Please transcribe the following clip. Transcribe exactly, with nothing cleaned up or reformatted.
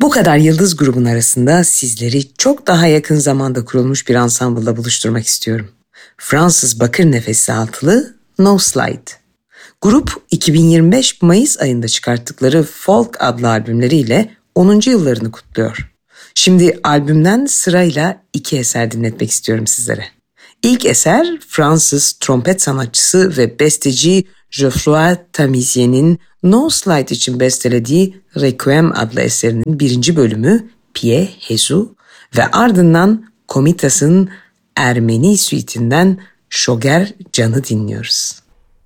Bu kadar yıldız grubun arasında sizleri çok daha yakın zamanda kurulmuş bir ansamblla buluşturmak istiyorum. Fransız bakır nefesli altılı No Slide. Grup iki bin yirmi beş Mayıs ayında çıkarttıkları Folk adlı albümleriyle onuncu yıllarını kutluyor. Şimdi albümden sırayla iki eser dinletmek istiyorum sizlere. İlk eser Fransız trompet sanatçısı ve besteci Geoffroy Tamizier'in No Slide için bestelediği Requiem adlı eserinin birinci bölümü Pie Jésus ve ardından Komitas'ın Ermeni suite'inden Şoger Can'ı dinliyoruz.